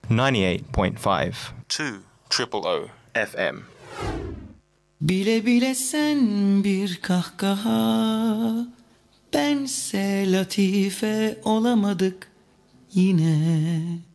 98.5 2 FM. Bile bile sen bir kahkaha, bense latife olamadık yine.